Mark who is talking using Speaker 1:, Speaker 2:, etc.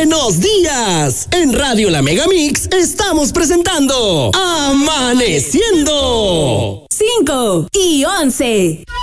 Speaker 1: ¡Buenos días! En Radio La Megamix estamos presentando Amaneciendo.
Speaker 2: 5 y 11.